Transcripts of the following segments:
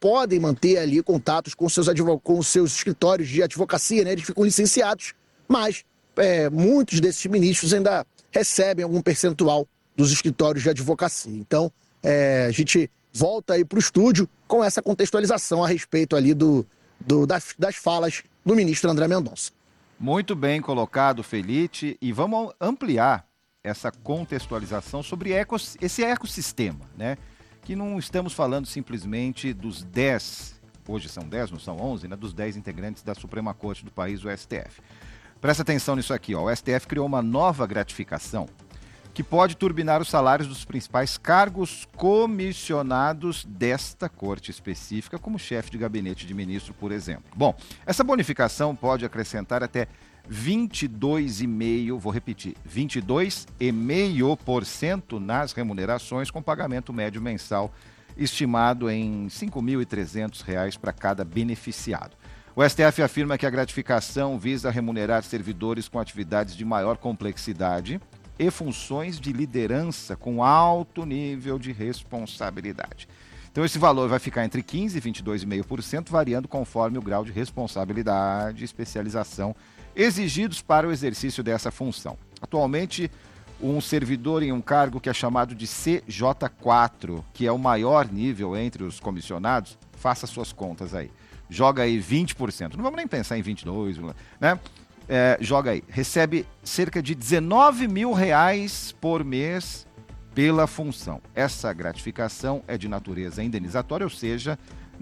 podem manter ali contatos com com seus escritórios de advocacia, né? Eles ficam licenciados, mas muitos desses ministros ainda recebem algum percentual dos escritórios de advocacia. Então, a gente volta aí para o estúdio com essa contextualização a respeito ali das falas do ministro André Mendonça. Muito bem colocado, Felite, e vamos ampliar essa contextualização sobre esse ecossistema, né? Que não estamos falando simplesmente dos 10, hoje são 10, não são 11, né? Dos 10 integrantes da Suprema Corte do país, o STF. Presta atenção nisso aqui, ó. O STF criou uma nova gratificação que pode turbinar os salários dos principais cargos comissionados desta corte específica, como chefe de gabinete de ministro, por exemplo. Bom, essa bonificação pode acrescentar até 22,5%, vou repetir, 22,5% nas remunerações, com pagamento médio mensal estimado em R$ 5.300 para cada beneficiado. O STF afirma que a gratificação visa remunerar servidores com atividades de maior complexidade e funções de liderança com alto nível de responsabilidade. Então esse valor vai ficar entre 15% e 22,5%, variando conforme o grau de responsabilidade e especialização exigidos para o exercício dessa função. Atualmente, um servidor em um cargo que é chamado de CJ4, que é o maior nível entre os comissionados, faça suas contas aí. Joga aí 20%, não vamos nem pensar em 22%, né? Joga aí, recebe cerca de R$19 mil por mês pela função. Essa gratificação é de natureza indenizatória, ou seja,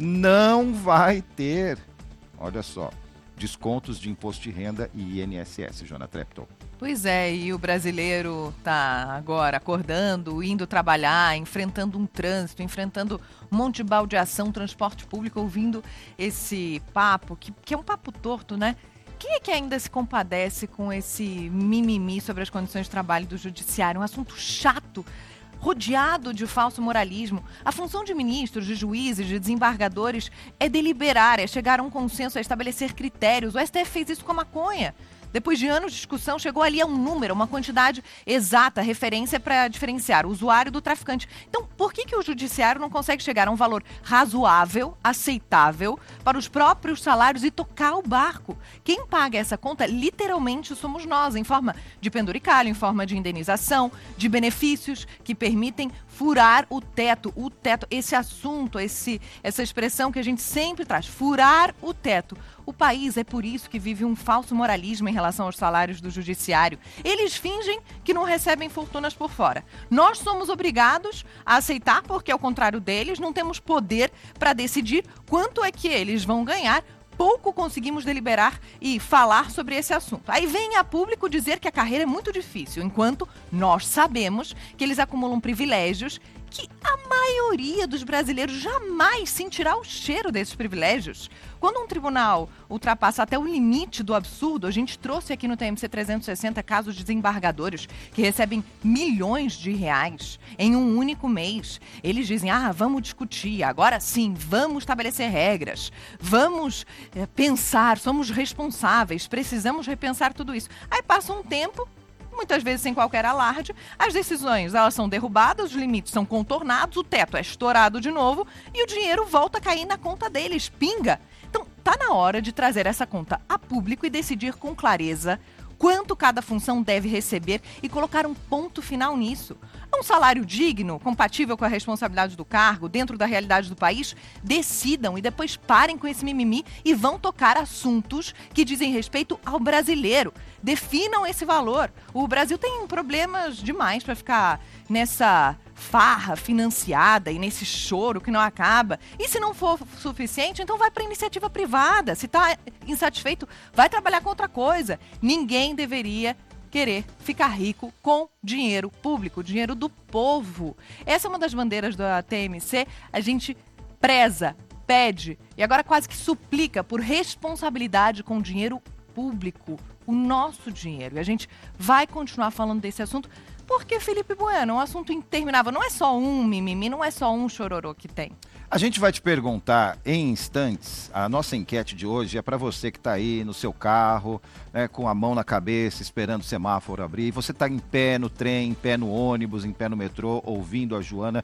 não vai ter, olha só, descontos de imposto de renda e INSS, Joana Treptow. Pois é, e o brasileiro está agora acordando, indo trabalhar, enfrentando um trânsito, enfrentando um monte de baldeação, transporte público, ouvindo esse papo, que é um papo torto, né? Quem é que ainda se compadece com esse mimimi sobre as condições de trabalho do judiciário? Um assunto chato, rodeado de falso moralismo. A função de ministros, de juízes, de desembargadores é deliberar, é chegar a um consenso, é estabelecer critérios. O STF fez isso com a maconha. Depois de anos de discussão, chegou ali a um número, uma quantidade exata, referência para diferenciar o usuário do traficante. Então, por que o judiciário não consegue chegar a um valor razoável, aceitável, para os próprios salários e tocar o barco? Quem paga essa conta, literalmente, somos nós, em forma de penduricalho, em forma de indenização, de benefícios que permitem furar o teto, esse assunto, essa expressão que a gente sempre traz, furar o teto. O país é por isso que vive um falso moralismo em relação aos salários do judiciário. Eles fingem que não recebem fortunas por fora. Nós somos obrigados a aceitar porque, ao contrário deles, não temos poder para decidir quanto é que eles vão ganhar. Pouco conseguimos deliberar e falar sobre esse assunto. Aí vem a público dizer que a carreira é muito difícil, enquanto nós sabemos que eles acumulam privilégios que a maioria dos brasileiros jamais sentirá o cheiro desses privilégios. Quando um tribunal ultrapassa até o limite do absurdo, a gente trouxe aqui no TMC 360 casos de desembargadores que recebem milhões de reais em um único mês. Eles dizem, vamos discutir, agora sim, vamos estabelecer regras, vamos pensar, somos responsáveis, precisamos repensar tudo isso. Aí passa um tempo, muitas vezes sem qualquer alarde, as decisões elas são derrubadas, os limites são contornados, o teto é estourado de novo e o dinheiro volta a cair na conta deles, pinga. Então, tá na hora de trazer essa conta a público e decidir com clareza quanto cada função deve receber e colocar um ponto final nisso. Um salário digno, compatível com a responsabilidade do cargo, dentro da realidade do país, decidam e depois parem com esse mimimi e vão tocar assuntos que dizem respeito ao brasileiro. Definam esse valor. O Brasil tem problemas demais para ficar nessa farra financiada e nesse choro que não acaba. E se não for suficiente, então vai para iniciativa privada. Se está insatisfeito, vai trabalhar com outra coisa. Ninguém deveria querer ficar rico com dinheiro público, dinheiro do povo. Essa é uma das bandeiras da TMC. A gente preza, pede e agora quase que suplica por responsabilidade com dinheiro público, o nosso dinheiro. E a gente vai continuar falando desse assunto porque, Felipe Bueno, é um assunto interminável. Não é só um mimimi, não é só um chororô que tem. A gente vai te perguntar em instantes, a nossa enquete de hoje é para você que está aí no seu carro, né, com a mão na cabeça, esperando o semáforo abrir, você está em pé no trem, em pé no ônibus, em pé no metrô, ouvindo a Joana.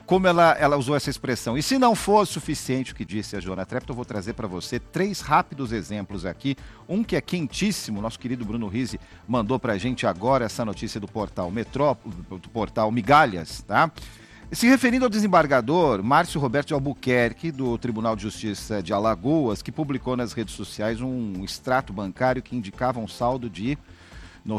como ela usou essa expressão. E se não for suficiente o que disse a Joana Treptow, eu vou trazer para você 3 rápidos exemplos aqui. Um que é quentíssimo, nosso querido Bruno Rizzi mandou para a gente agora essa notícia do portal do portal Migalhas, tá? Se referindo ao desembargador Márcio Roberto de Albuquerque, do Tribunal de Justiça de Alagoas, que publicou nas redes sociais um extrato bancário que indicava um saldo de R$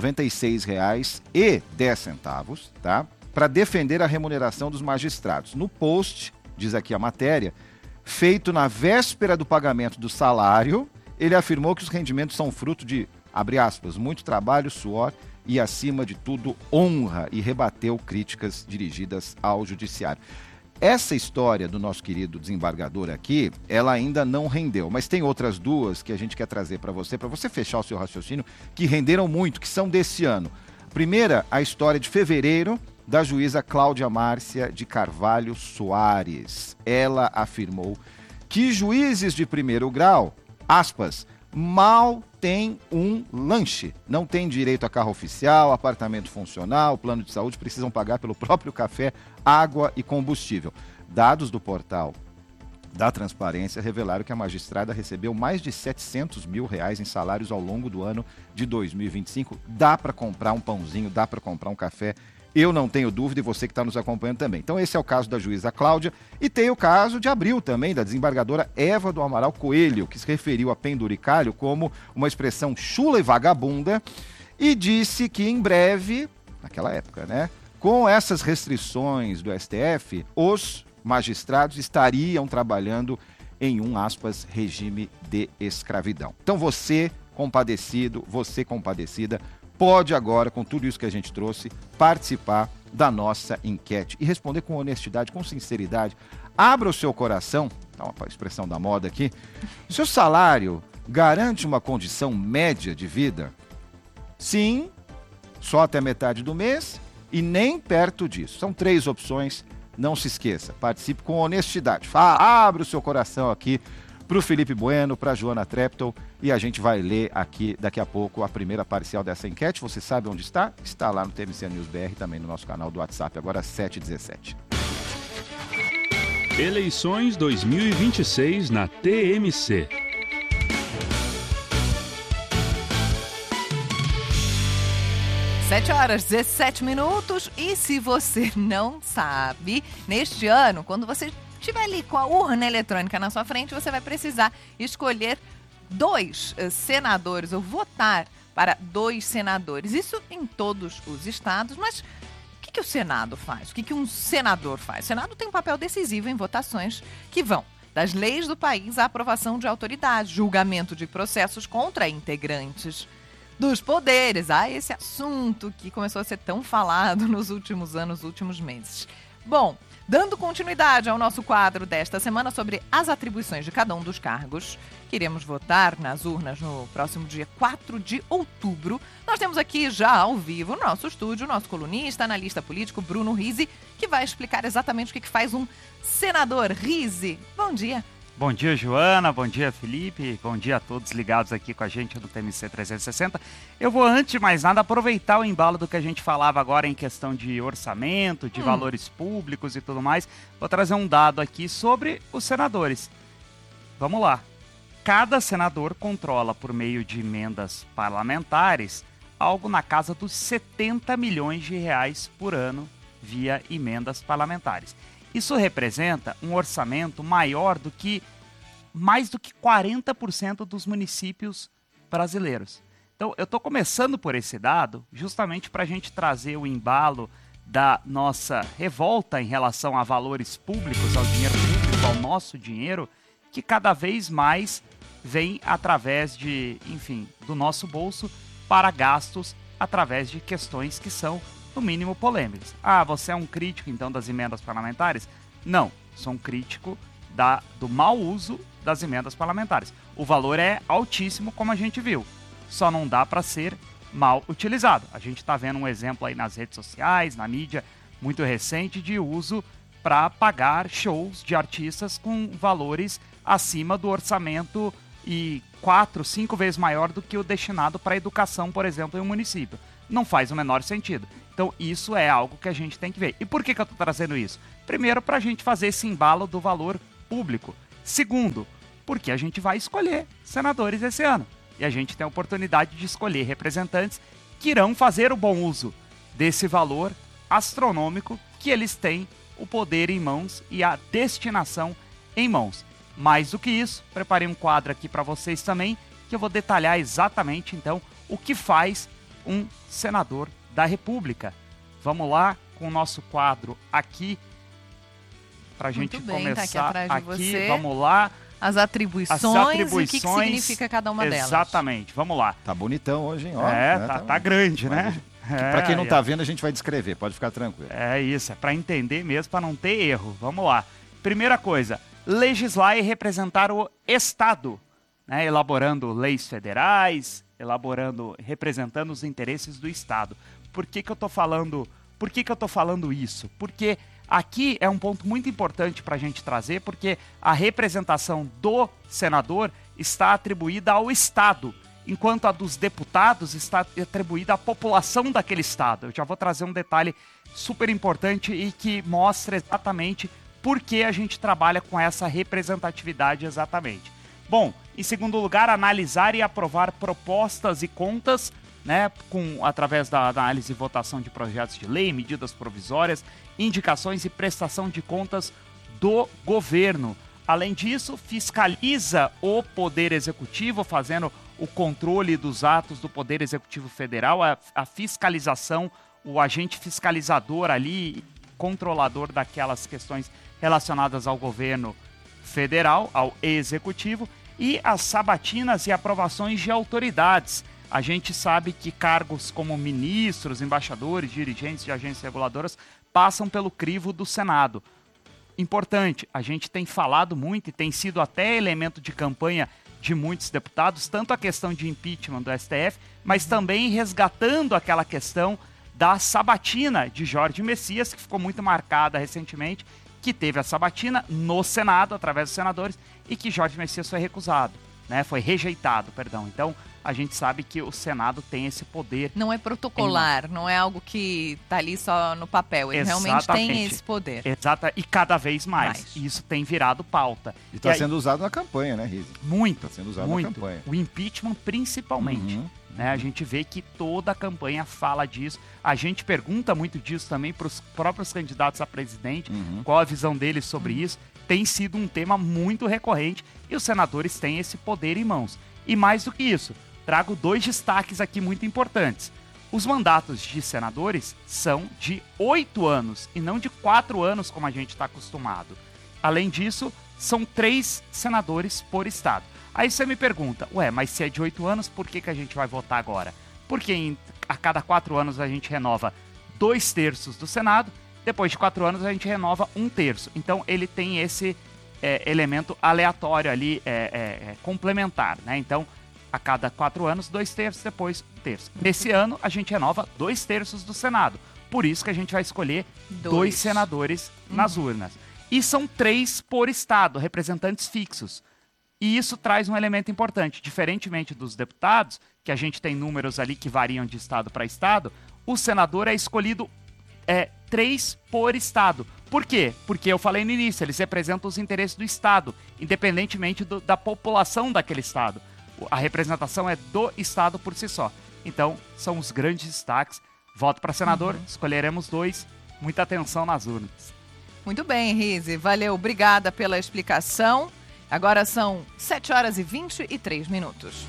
96,10, tá? Para defender a remuneração dos magistrados. No post, diz aqui a matéria, feito na véspera do pagamento do salário, ele afirmou que os rendimentos são fruto de, abre aspas, muito trabalho, suor e, acima de tudo, honra, e rebateu críticas dirigidas ao judiciário. Essa história do nosso querido desembargador aqui, ela ainda não rendeu, mas tem outras 2 que a gente quer trazer para você fechar o seu raciocínio, que renderam muito, que são desse ano. Primeira, a história de fevereiro, da juíza Cláudia Márcia de Carvalho Soares. Ela afirmou que juízes de primeiro grau, aspas, mal têm um lanche, não têm direito a carro oficial, apartamento funcional, plano de saúde, precisam pagar pelo próprio café, água e combustível. Dados do portal da Transparência revelaram que a magistrada recebeu mais de R$700 mil em salários ao longo do ano de 2025. Dá para comprar um pãozinho, dá para comprar um café. Eu não tenho dúvida, e você que está nos acompanhando também. Então esse é o caso da juíza Cláudia, e tem o caso de abril também, da desembargadora Eva do Amaral Coelho, que se referiu a penduricalho como uma expressão chula e vagabunda, e disse que em breve, naquela época, né, com essas restrições do STF, os magistrados estariam trabalhando em um, aspas, regime de escravidão. Então você, compadecido, você, compadecida, pode agora, com tudo isso que a gente trouxe, participar da nossa enquete e responder com honestidade, com sinceridade. Abra o seu coração, dá uma expressão da moda aqui. Seu salário garante uma condição média de vida? Sim, só até metade do mês e nem perto disso. São 3 opções, não se esqueça. Participe com honestidade. Abra o seu coração aqui para o Felipe Bueno, para a Joana Treptow, e a gente vai ler aqui daqui a pouco a primeira parcial dessa enquete. Você sabe onde está? Está lá no TMC News BR, também no nosso canal do WhatsApp, agora 7h17. Eleições 2026 na TMC. Sete horas, 17 minutos. E se você não sabe, neste ano, quando você estiver ali com a urna eletrônica na sua frente, você vai precisar escolher 2 senadores, ou votar para 2 senadores. Isso em todos os estados, mas o que o Senado faz? O que um senador faz? O Senado tem um papel decisivo em votações que vão das leis do país à aprovação de autoridades, julgamento de processos contra integrantes dos poderes. Esse assunto que começou a ser tão falado nos últimos anos, últimos meses. Bom, dando continuidade ao nosso quadro desta semana sobre as atribuições de cada um dos cargos, que iremos votar nas urnas no próximo dia 4 de outubro. Nós temos aqui já ao vivo no nosso estúdio o nosso colunista, analista político Bruno Rizzi, que vai explicar exatamente o que faz um senador. Rizzi, bom dia. Bom dia, Joana. Bom dia, Felipe. Bom dia a todos ligados aqui com a gente no TMC 360. Eu vou, antes de mais nada, aproveitar o embalo do que a gente falava agora em questão de orçamento, de valores públicos e tudo mais. Vou trazer um dado aqui sobre os senadores. Vamos lá. Cada senador controla, por meio de emendas parlamentares, algo na casa dos R$70 milhões por ano via emendas parlamentares. Isso representa um orçamento maior do que mais do que 40% dos municípios brasileiros. Então, eu estou começando por esse dado justamente para a gente trazer o embalo da nossa revolta em relação a valores públicos, ao dinheiro público, ao nosso dinheiro, que cada vez mais vem através de, enfim, do nosso bolso para gastos através de questões que são, no mínimo, polêmicas. Você é um crítico, então, das emendas parlamentares? Não, sou um crítico do mau uso das emendas parlamentares. O valor é altíssimo, como a gente viu, só não dá para ser mal utilizado. A gente está vendo um exemplo aí nas redes sociais, na mídia, muito recente, de uso para pagar shows de artistas com valores acima do orçamento e 4, 5 vezes maior do que o destinado para a educação, por exemplo, em um município. não faz o menor sentido. Então isso é algo que a gente tem que ver. E por que eu estou trazendo isso? Primeiro, para a gente fazer esse embalo do valor público. Segundo, porque a gente vai escolher senadores esse ano. E a gente tem a oportunidade de escolher representantes que irão fazer o bom uso desse valor astronômico que eles têm o poder em mãos e a destinação em mãos. Mais do que isso, preparei um quadro aqui para vocês também, que eu vou detalhar exatamente, então, o que faz um senador da República. Vamos lá com o nosso quadro aqui, para a gente começar tá aqui atrás de você. Vamos lá. As atribuições e o que significa cada uma delas. Exatamente, vamos lá. Tá bonitão hoje, hein? Ó, tá grande, né? Para quem não tá vendo, a gente vai descrever, pode ficar tranquilo. É isso, é para entender mesmo, para não ter erro. Vamos lá. Primeira coisa, legislar e representar o Estado, né? Elaborando leis federais, representando os interesses do Estado. Por que eu tô falando isso? Porque aqui é um ponto muito importante para a gente trazer, porque a representação do senador está atribuída ao Estado, enquanto a dos deputados está atribuída à população daquele Estado. Eu já vou trazer um detalhe super importante e que mostra exatamente por que a gente trabalha com essa representatividade exatamente. Bom, em segundo lugar, analisar e aprovar propostas e contas, né, através da análise e votação de projetos de lei, medidas provisórias, indicações e prestação de contas do governo. Além disso, fiscaliza o Poder Executivo, fazendo o controle dos atos do Poder Executivo Federal, a fiscalização, o agente fiscalizador ali, controlador daquelas questões relacionadas ao governo federal, ao Executivo, e as sabatinas e aprovações de autoridades. A gente sabe que cargos como ministros, embaixadores, dirigentes de agências reguladoras passam pelo crivo do Senado. Importante, a gente tem falado muito e tem sido até elemento de campanha de muitos deputados, tanto a questão de impeachment do STF, mas também resgatando aquela questão da sabatina de Jorge Messias, que ficou muito marcada recentemente, que teve a sabatina no Senado, através dos senadores, e que Jorge Messias foi recusado, né? Foi rejeitado, perdão. Então, a gente sabe que o Senado tem esse poder. Não é protocolar, não é algo que está ali só no papel. Ele realmente tem esse poder. Exato, e cada vez mais. E isso tem virado pauta. E está sendo usado na campanha, né, Rizzi? Muito. Está sendo usado muito. na campanha. O impeachment, principalmente. Né? A gente vê que toda a campanha fala disso. A gente pergunta muito disso também para os próprios candidatos a presidente, qual a visão deles sobre isso. Tem sido um tema muito recorrente e os senadores têm esse poder em mãos. E mais do que isso, trago 2 destaques aqui muito importantes. Os mandatos de senadores são de 8 anos e não de 4 anos, como a gente está acostumado. Além disso, são 3 senadores por estado. Aí você me pergunta, mas se é de 8 anos, por que a gente vai votar agora? Porque a cada 4 anos a gente renova 2/3 do Senado, depois de 4 anos a gente renova 1/3. Então ele tem esse elemento aleatório ali, complementar, né? Então, a cada 4 anos, 2/3, depois 1/3. Nesse ano, a gente renova 2/3 do Senado. Por isso que a gente vai escolher 2 senadores nas urnas. E são 3 por estado, representantes fixos. E isso traz um elemento importante. Diferentemente dos deputados, que a gente tem números ali que variam de estado para estado, o senador é escolhido 3 por estado. Por quê? Porque eu falei no início, eles representam os interesses do estado, independentemente da população daquele estado. A representação é do estado por si só. Então, são os grandes destaques. Voto para senador, escolheremos 2. Muita atenção nas urnas. Muito bem, Rizzi. Valeu, obrigada pela explicação. Agora são 7h23.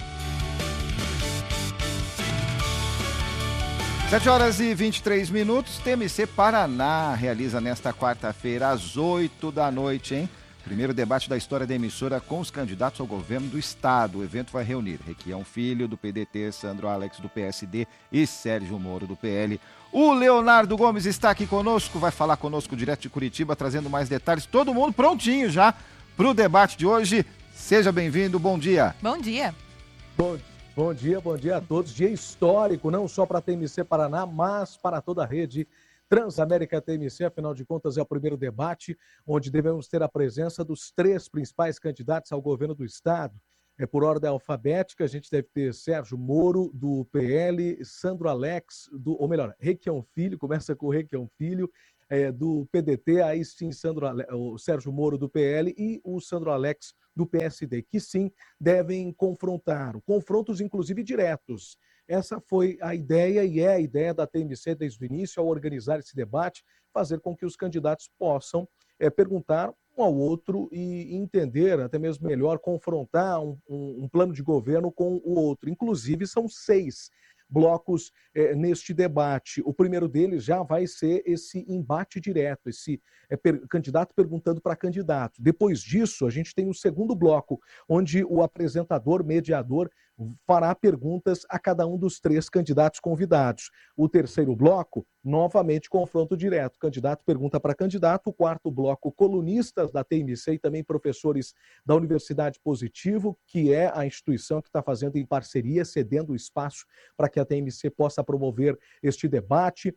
7h23. TMC Paraná realiza nesta quarta-feira, às 8 da noite, hein? Primeiro debate da história da emissora com os candidatos ao governo do estado. O evento vai reunir Requião Filho, do PDT, Sandro Alex, do PSD e Sérgio Moro, do PL. O Leonardo Gomes está aqui conosco, vai falar conosco direto de Curitiba, trazendo mais detalhes. Todo mundo prontinho já para o debate de hoje. Seja bem-vindo, bom dia. Bom dia. Bom dia a todos. Dia histórico, não só para a TMC Paraná, mas para toda a rede Transamérica TMC. Afinal de contas, é o primeiro debate onde devemos ter a presença dos 3 principais candidatos ao governo do estado. por ordem alfabética, a gente deve ter Sérgio Moro, do PL, Sandro Alex, ou melhor, Requião Filho, começa com Requião Filho, do PDT, aí sim o Sérgio Moro, do PL, e o Sandro Alex, do PSD, que sim devem confrontar, confrontos inclusive diretos. Essa foi a ideia e é a ideia da TMC desde o início, ao organizar esse debate, fazer com que os candidatos possam perguntar um ao outro e entender, até mesmo melhor, confrontar um plano de governo com o outro. Inclusive, são 6 blocos neste debate. O primeiro deles já vai ser esse embate direto, esse candidato perguntando para candidato. Depois disso, a gente tem o segundo bloco, onde o apresentador, mediador, fará perguntas a cada um dos 3 candidatos convidados. O terceiro bloco, novamente, confronto direto. Candidato pergunta para candidato. O quarto bloco, colunistas da TMC e também professores da Universidade Positivo, que é a instituição que está fazendo em parceria, cedendo o espaço para que a TMC possa promover este debate,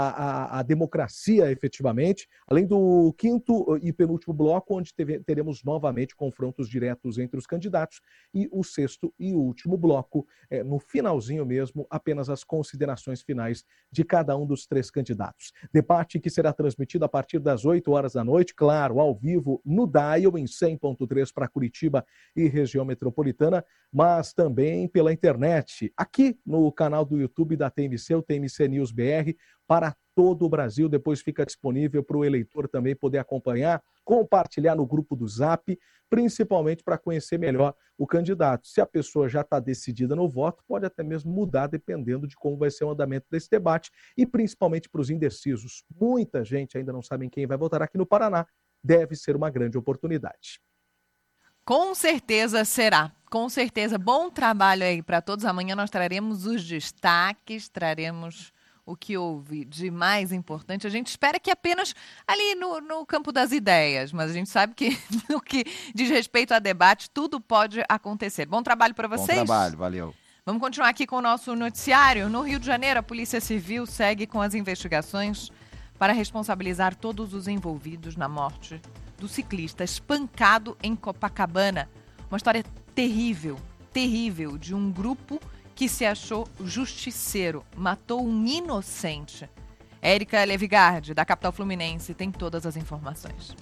a democracia, efetivamente. Além do quinto e penúltimo bloco, onde teremos novamente confrontos diretos entre os candidatos. E o sexto e último bloco, no finalzinho mesmo, apenas as considerações finais de cada um dos 3 candidatos. Debate que será transmitido a partir das 8 horas da noite, claro, ao vivo, no Dial, em 100.3 para Curitiba e região metropolitana, mas também pela internet, aqui no canal do YouTube da TMC, o TMC News BR, para todo o Brasil. Depois fica disponível para o eleitor também poder acompanhar, compartilhar no grupo do Zap, principalmente para conhecer melhor o candidato. Se a pessoa já está decidida no voto, pode até mesmo mudar dependendo de como vai ser o andamento desse debate e principalmente para os indecisos. Muita gente ainda não sabe quem vai votar aqui no Paraná. Deve ser uma grande oportunidade. Com certeza será. Com certeza. Bom trabalho aí para todos. Amanhã nós traremos os destaques, traremos o que houve de mais importante. A gente espera que apenas ali no campo das ideias, mas a gente sabe que no que diz respeito a debate, tudo pode acontecer. Bom trabalho para vocês. Bom trabalho, valeu. Vamos continuar aqui com o nosso noticiário. No Rio de Janeiro, a Polícia Civil segue com as investigações para responsabilizar todos os envolvidos na morte do ciclista espancado em Copacabana. Uma história terrível, terrível, de um grupo que se achou justiceiro, matou um inocente. Érica Levigardi, da capital fluminense, tem todas as informações.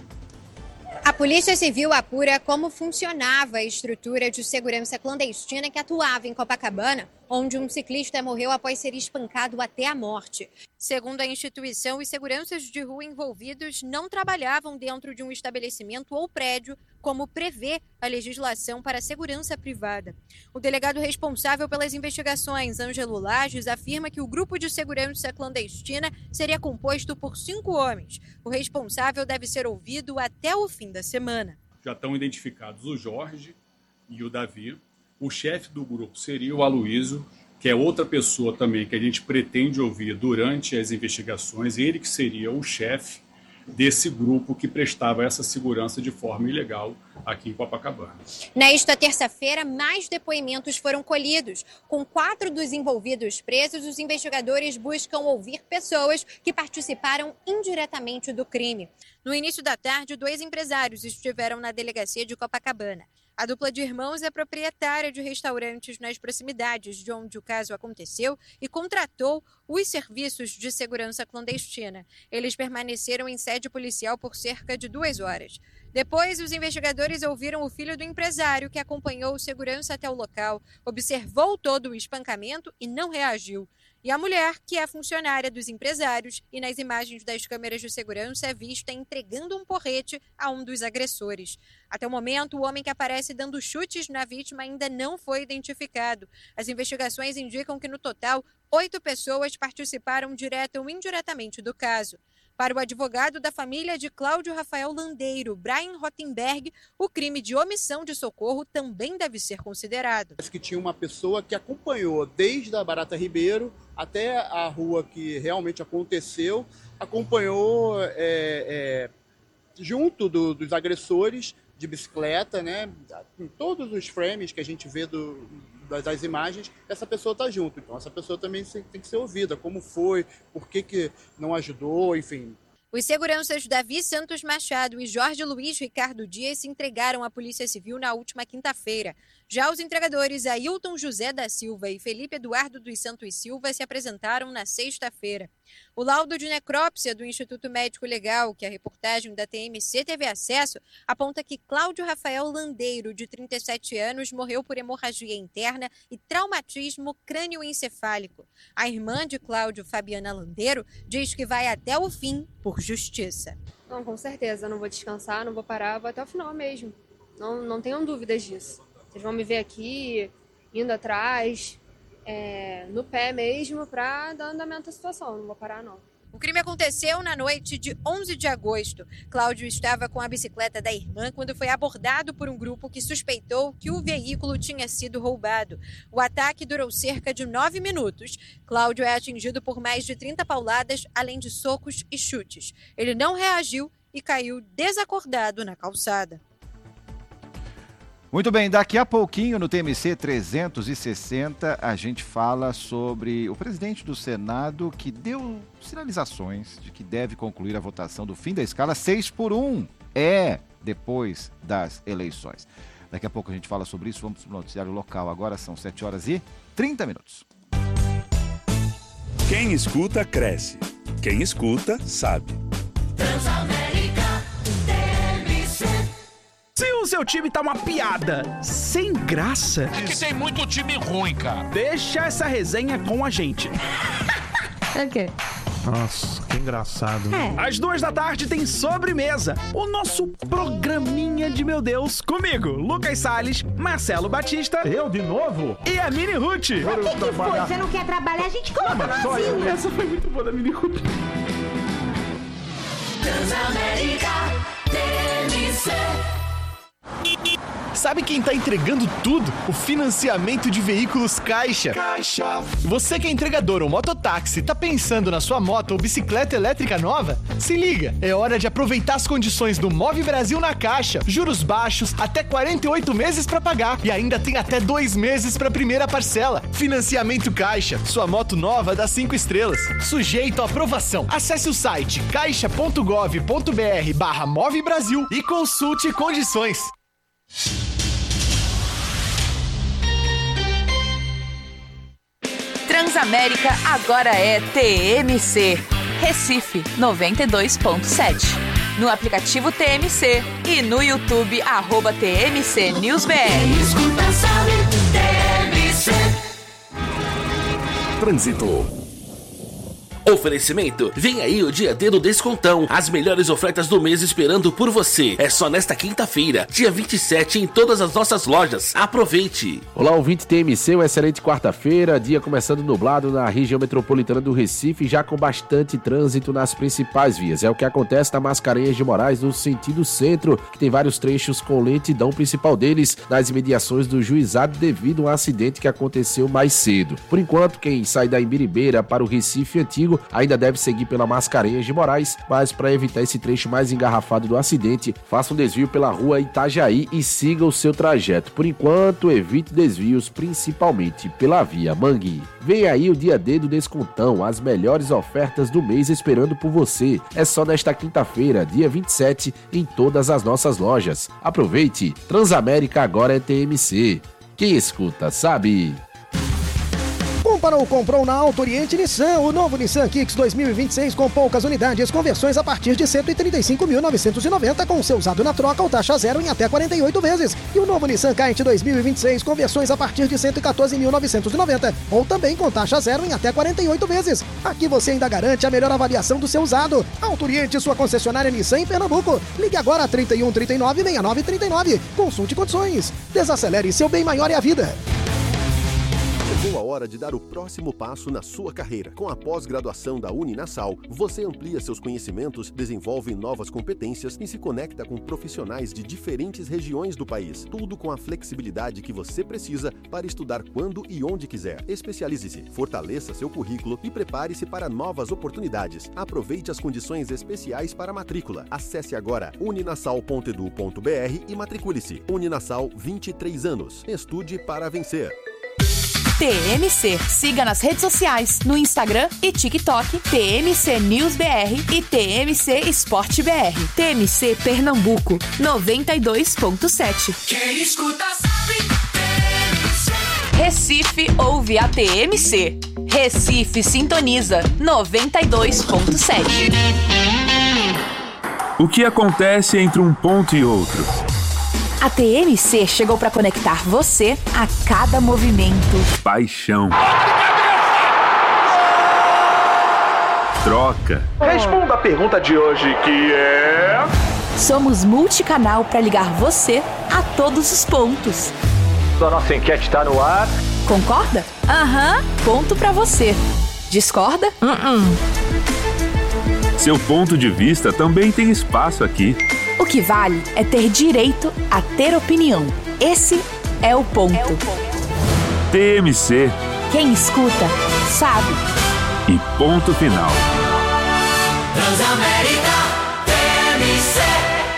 A Polícia Civil apura como funcionava a estrutura de segurança clandestina que atuava em Copacabana, onde um ciclista morreu após ser espancado até a morte. Segundo a instituição, os seguranças de rua envolvidos não trabalhavam dentro de um estabelecimento ou prédio, como prevê a legislação para a segurança privada. O delegado responsável pelas investigações, Ângelo Lages, afirma que o grupo de segurança clandestina seria composto por 5 homens. O responsável deve ser ouvido até o fim da semana. Já estão identificados o Jorge e o Davi. O chefe do grupo seria o Aloysio, que é outra pessoa também que a gente pretende ouvir durante as investigações. Ele que seria o chefe desse grupo que prestava essa segurança de forma ilegal aqui em Copacabana. Nesta terça-feira, mais depoimentos foram colhidos. Com 4 dos envolvidos presos, os investigadores buscam ouvir pessoas que participaram indiretamente do crime. No início da tarde, 2 empresários estiveram na delegacia de Copacabana. A dupla de irmãos é proprietária de restaurantes nas proximidades de onde o caso aconteceu e contratou os serviços de segurança clandestina. Eles permaneceram em sede policial por cerca de 2 horas. Depois, os investigadores ouviram o filho do empresário, que acompanhou o segurança até o local, observou todo o espancamento e não reagiu. E a mulher, que é funcionária dos empresários e nas imagens das câmeras de segurança é vista entregando um porrete a um dos agressores. Até o momento, o homem que aparece dando chutes na vítima ainda não foi identificado. As investigações indicam que, no total, 8 pessoas participaram direta ou indiretamente do caso. Para o advogado da família de Cláudio Rafael Landeiro, Brian Rottenberg, o crime de omissão de socorro também deve ser considerado. Acho que tinha uma pessoa que acompanhou desde a Barata Ribeiro até a rua que realmente aconteceu, acompanhou junto dos agressores de bicicleta, né? Em todos os frames que a gente vê das imagens, essa pessoa está junto. Então, essa pessoa também tem que ser ouvida. Como foi, por que não ajudou, enfim. Os seguranças Davi Santos Machado e Jorge Luiz Ricardo Dias se entregaram à Polícia Civil na última quinta-feira. Já os entregadores Ailton José da Silva e Felipe Eduardo dos Santos Silva se apresentaram na sexta-feira. O laudo de necrópsia do Instituto Médico Legal, que a reportagem da TMC teve acesso, aponta que Cláudio Rafael Landeiro, de 37 anos, morreu por hemorragia interna e traumatismo crânioencefálico. A irmã de Cláudio, Fabiana Landeiro, diz que vai até o fim por justiça. Não, com certeza, não vou descansar, não vou parar, vou até o final mesmo. Não tenham dúvidas disso. Vocês vão me ver aqui, indo atrás, no pé mesmo, para dar andamento à situação. Não vou parar, não. O crime aconteceu na noite de 11 de agosto. Cláudio estava com a bicicleta da irmã quando foi abordado por um grupo que suspeitou que o veículo tinha sido roubado. O ataque durou cerca de 9 minutos. Cláudio é atingido por mais de 30 pauladas, além de socos e chutes. Ele não reagiu e caiu desacordado na calçada. Muito bem, daqui a pouquinho no TMC 360 a gente fala sobre o presidente do Senado que deu sinalizações de que deve concluir a votação do fim da escala 6x1, depois das eleições. Daqui a pouco a gente fala sobre isso, vamos para o noticiário local. Agora são 7h30. Quem escuta, cresce. Quem escuta, sabe. Se o seu time tá uma piada, sem graça... É que tem muito time ruim, cara. Deixa essa resenha com a gente. É o quê? Nossa, que engraçado. Às 14h tem Sobremesa, o nosso programinha de meu Deus, comigo, Lucas Salles, Marcelo Batista. Eu de novo? E a Mini Ruth. Mas que foi? Você não quer trabalhar? A gente coloca no Brasil. Essa foi muito boa da Mini Ruth. Transamérica TMC. Sabe quem tá entregando tudo? O financiamento de veículos Caixa. Você que é entregador ou mototáxi, tá pensando na sua moto ou bicicleta elétrica nova? Se liga, é hora de aproveitar as condições do Move Brasil na Caixa. Juros baixos, até 48 meses pra pagar e ainda tem até 2 meses pra primeira parcela. Financiamento Caixa, sua moto nova dá 5 estrelas. Sujeito à aprovação. Acesse o site caixa.gov.br/Move Brasil e consulte condições. Transamérica agora é TMC, Recife 92.7. No aplicativo TMC e no YouTube @TMC NewsBR. Escuta, sabe, TMC. Trânsito. Oferecimento, vem aí o dia D do Descontão, as melhores ofertas do mês esperando por você. É só nesta quinta-feira, dia 27, em todas as nossas lojas. Aproveite! Olá, ouvinte TMC, uma excelente quarta-feira, dia começando nublado na região metropolitana do Recife, já com bastante trânsito nas principais vias. É o que acontece na Mascarenhas de Moraes, no sentido centro, que tem vários trechos com lentidão, principal deles nas imediações do juizado devido a um acidente que aconteceu mais cedo. Por enquanto, quem sai da Imbiribeira para o Recife Antigo ainda deve seguir pela Mascarenhas de Moraes, mas para evitar esse trecho mais engarrafado do acidente, faça um desvio pela rua Itajaí e siga o seu trajeto. Por enquanto, evite desvios, principalmente pela via Mangue. Vem aí o dia D do Descontão, as melhores ofertas do mês esperando por você. É só nesta quinta-feira, dia 27, em todas as nossas lojas. Aproveite! Transamérica agora é TMC. Quem escuta, sabe. Comparou, comprou na Auto Oriente Nissan, o novo Nissan Kicks 2026 com poucas unidades, conversões a partir de R$ 135.990 com seu usado na troca ou taxa zero em até 48 vezes. E o novo Nissan Kite 2026 com versões a partir de R$ 114.990 ou também com taxa zero em até 48 vezes. Aqui você ainda garante a melhor avaliação do seu usado. Auto Oriente, sua concessionária Nissan em Pernambuco. Ligue agora a 3139-6939. Consulte condições. Desacelere, seu bem maior é a vida. Chegou a hora de dar o próximo passo na sua carreira. Com a pós-graduação da Uninasal, você amplia seus conhecimentos, desenvolve novas competências e se conecta com profissionais de diferentes regiões do país. Tudo com a flexibilidade que você precisa para estudar quando e onde quiser. Especialize-se, fortaleça seu currículo e prepare-se para novas oportunidades. Aproveite as condições especiais para a matrícula. Acesse agora uninasal.edu.br e matricule-se. Uninasal, 23 anos. Estude para vencer. TMC. Siga nas redes sociais, no Instagram e TikTok, TMC News BR e TMC Esporte BR. TMC Pernambuco, 92.7. Quem escuta sabe. Recife ouve a TMC. Recife sintoniza 92.7. O que acontece entre um ponto e outro? A TMC chegou para conectar você a cada movimento. Paixão. Troca. Responda a pergunta de hoje, que é... Somos multicanal para ligar você a todos os pontos. A nossa enquete está no ar. Concorda? Aham. Ponto para você. Discorda? Seu ponto de vista também tem espaço aqui. O que vale é ter direito a ter opinião. Esse é o ponto. TMC. Quem escuta, sabe. E ponto final. Transamérica TMC.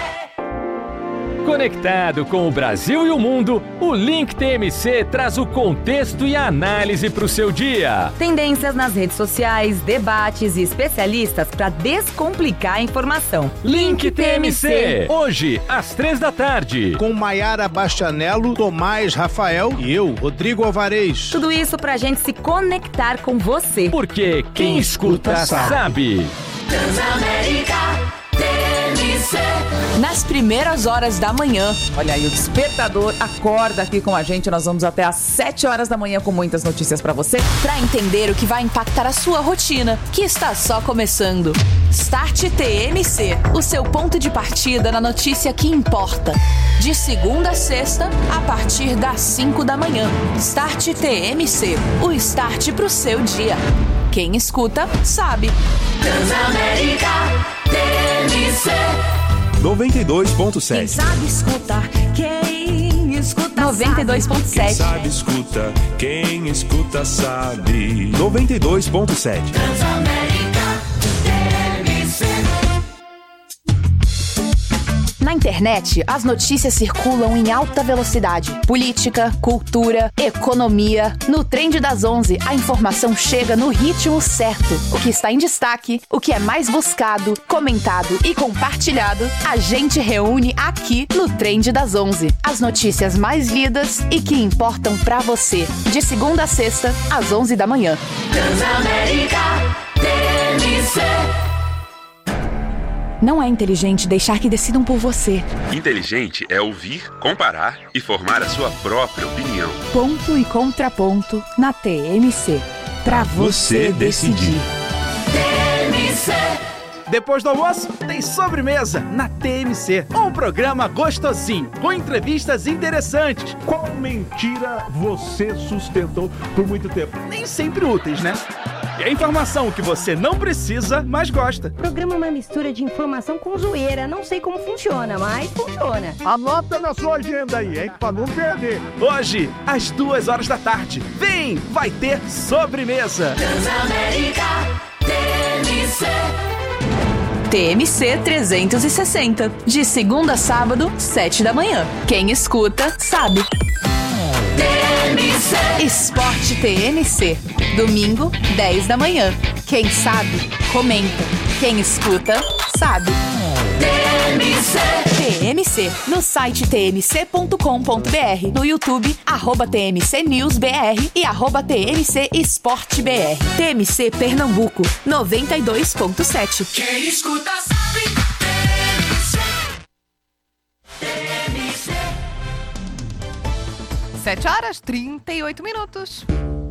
Conectado com o Brasil e o mundo, o Link TMC traz o contexto e a análise para o seu dia. Tendências nas redes sociais, debates e especialistas para descomplicar a informação. Link TMC, hoje, às 15h. Com Maiara Bastianello, Tomás Rafael e eu, Rodrigo Alvarez. Tudo isso pra gente se conectar com você. Porque quem escuta sabe. Transamérica TMC. Nas primeiras horas da manhã. Olha aí, o Despertador acorda aqui com a gente. Nós vamos até às 7 horas da manhã com muitas notícias pra você. Pra entender o que vai impactar a sua rotina, que está só começando. Start TMC, o seu ponto de partida na notícia que importa. De segunda a sexta, a partir das 5 da manhã. Start TMC, o start pro seu dia. Quem escuta, sabe. Transamérica TMC. 92.7. Quem sabe escutar, quem escuta 92.7. Quem sabe escuta, quem escuta sabe. 92.7. Transamérica TMC. Na internet, as notícias circulam em alta velocidade. Política, cultura, economia. No Trend das 11, a informação chega no ritmo certo. O que está em destaque, o que é mais buscado, comentado e compartilhado, a gente reúne aqui no Trend das 11. As notícias mais lidas e que importam pra você. De segunda a sexta, às 11 da manhã. Transamérica TMC. Não é inteligente deixar que decidam por você. Inteligente é ouvir, comparar e formar a sua própria opinião. Ponto e contraponto na TMC. Pra você decidir. TMC. Depois do almoço, tem sobremesa na TMC. Um programa gostosinho, com entrevistas interessantes. Qual mentira você sustentou por muito tempo? Nem sempre úteis, né? E a informação que você não precisa, mas gosta. O programa é uma mistura de informação com zoeira. Não sei como funciona, mas funciona. Anota na sua agenda aí, hein? Pra não perder. Hoje, às 14h. Vem, vai ter sobremesa. Transamérica TMC. TMC 360. De segunda a sábado, 7 da manhã. Quem escuta, sabe. TMC. Esporte TMC. Domingo, 10 da manhã. Quem sabe, comenta. Quem escuta, sabe. TMC. TMC. No site tmc.com.br. No YouTube, @TMC News BR e @TMC Esporte BR. TMC Pernambuco, 92.7. Quem escuta sabe. TMC. TMC. 7h38.